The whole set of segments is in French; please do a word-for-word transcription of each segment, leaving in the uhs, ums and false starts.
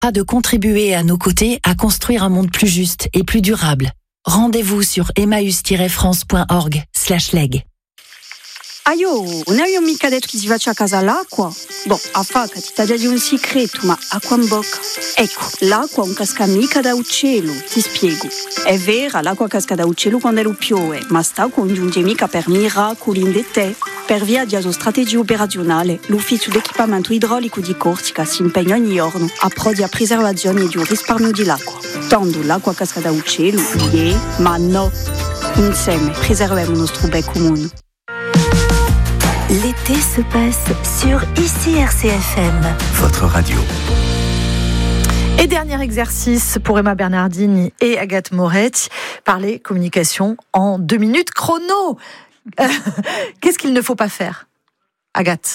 de contribuer à nos côtés à construire un monde plus juste et plus durable. Rendez-vous sur emmaüs tiret france point org slash leg. Aio, non io mica detto che si faccia a casa all'acqua. Boh, a faca ti taglia di un segreto, ma acqua in bocca. Ecco, l'acqua non casca mica da uccello, ti spiego. È vera, l'acqua casca da uccello quando lo piove, ma sta congiunge mica per miracoli in te. Per via di una strategia operazionale, l'ufficio d'equipamento idraulico di Corsica si impegna ogni giorno a pro di preservazione di un risparmio di l'acqua. Tanto l'acqua casca da uccello, yeah, ma no. Insieme preserviamo il nostro bel comune. L'été se passe sur I C R C F M. Votre radio. Et dernier exercice pour Emma Bernardini et Agathe Moretti, parler communication en deux minutes chrono. Euh, qu'est-ce qu'il ne faut pas faire, Agathe ?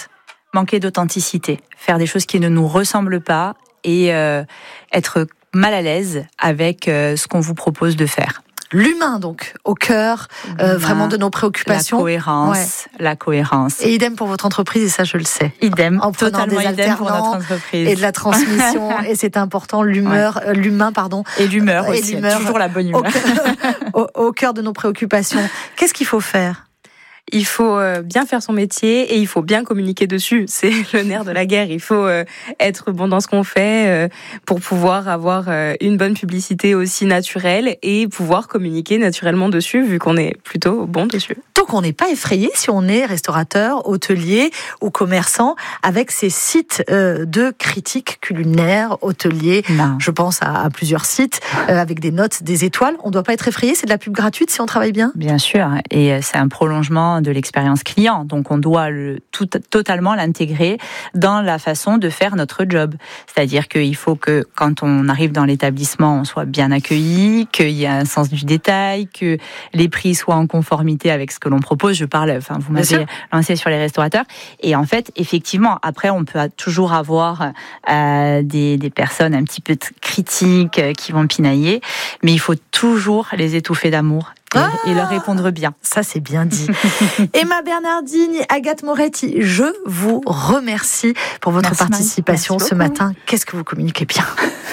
Manquer d'authenticité, faire des choses qui ne nous ressemblent pas et euh, être mal à l'aise avec euh, ce qu'on vous propose de faire. L'humain, donc, au cœur euh, vraiment de nos préoccupations. La cohérence, ouais. la cohérence. Et idem pour votre entreprise, et ça, je le sais. Idem, en prenant des alternants pour notre entreprise. Et de la transmission, et c'est important, l'humeur, ouais. euh, l'humain, pardon. Et l'humeur aussi, et l'humeur, toujours la bonne humeur. Au cœur, au, au cœur de nos préoccupations. Qu'est-ce qu'il faut faire ? Il faut bien faire son métier et il faut bien communiquer dessus. C'est le nerf de la guerre. Il faut être bon dans ce qu'on fait pour pouvoir avoir une bonne publicité aussi naturelle et pouvoir communiquer naturellement dessus vu qu'on est plutôt bon dessus. Donc on n'est pas effrayé si on est restaurateur, hôtelier ou commerçant avec ces sites de critiques culinaires, hôteliers. Non. Je pense à, à plusieurs sites avec des notes, des étoiles. On ne doit pas être effrayé. C'est de la pub gratuite si on travaille bien ? Bien sûr. Et c'est un prolongement de l'expérience client. Donc, on doit le, tout, totalement l'intégrer dans la façon de faire notre job. C'est-à-dire qu'il faut que, quand on arrive dans l'établissement, on soit bien accueilli, qu'il y ait un sens du détail, que les prix soient en conformité avec ce que l'on propose. Je parle, enfin, vous m'avez lancé sur les restaurateurs. Et en fait, effectivement, après, on peut toujours avoir euh, des, des personnes un petit peu critiques euh, qui vont pinailler, mais il faut toujours les étouffer d'amour. Ah, et leur répondre bien. Ça, c'est bien dit. Emma Bernardini, Agathe Moretti, je vous remercie pour votre Merci participation Merci ce matin. Qu'est-ce que vous communiquez bien.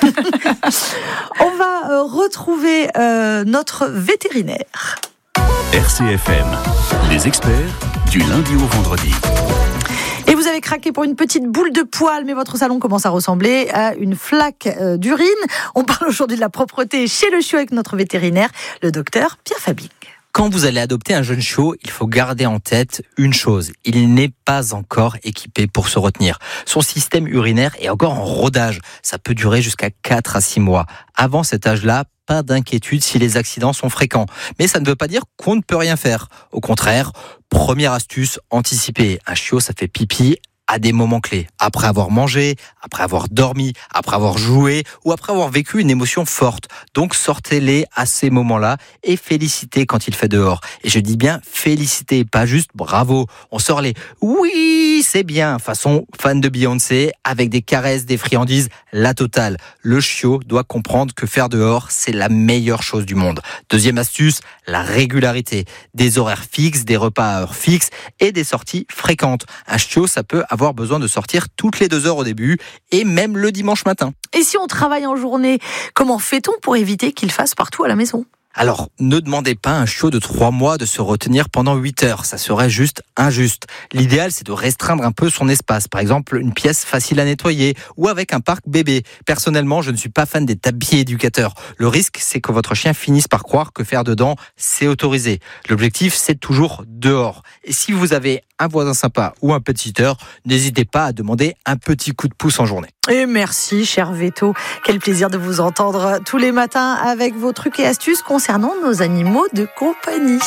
On va euh, retrouver euh, notre vétérinaire. R C F M, les experts du lundi au vendredi. Et vous avez craqué pour une petite boule de poil, mais votre salon commence à ressembler à une flaque euh, d'urine. On parle aujourd'hui de la propreté chez le chiot avec notre vétérinaire, le docteur Pierre Fabic. Quand vous allez adopter un jeune chiot, il faut garder en tête une chose. Il n'est pas encore équipé pour se retenir. Son système urinaire est encore en rodage. Ça peut durer jusqu'à quatre à six mois. Avant cet âge-là, pas d'inquiétude si les accidents sont fréquents. Mais ça ne veut pas dire qu'on ne peut rien faire. Au contraire, première astuce, anticiper. Un chiot, ça fait pipi à des moments clés. Après avoir mangé, après avoir dormi, après avoir joué ou après avoir vécu une émotion forte. Donc sortez-les à ces moments-là et félicitez quand il fait dehors. Et je dis bien félicitez, pas juste bravo. On sort les oui, c'est bien, façon fan de Beyoncé, avec des caresses, des friandises, la totale. Le chiot doit comprendre que faire dehors, c'est la meilleure chose du monde. Deuxième astuce, la régularité. Des horaires fixes, des repas à heure fixe et des sorties fréquentes. Un chiot, ça peut avoir besoin de sortir toutes les deux heures au début et même le dimanche matin. Et si on travaille en journée, comment fait-on pour éviter qu'il fasse partout à la maison ? Alors, ne demandez pas à un chiot de trois mois de se retenir pendant huit heures. Ça serait juste injuste. L'idéal, c'est de restreindre un peu son espace. Par exemple, une pièce facile à nettoyer ou avec un parc bébé. Personnellement, je ne suis pas fan des tapis éducateurs. Le risque, c'est que votre chien finisse par croire que faire dedans, c'est autorisé. L'objectif, c'est toujours dehors. Et si vous avez un voisin sympa ou un pet-sitter, n'hésitez pas à demander un petit coup de pouce en journée. Et merci, cher Veto. Quel plaisir de vous entendre tous les matins avec vos trucs et astuces concernant nos animaux de compagnie.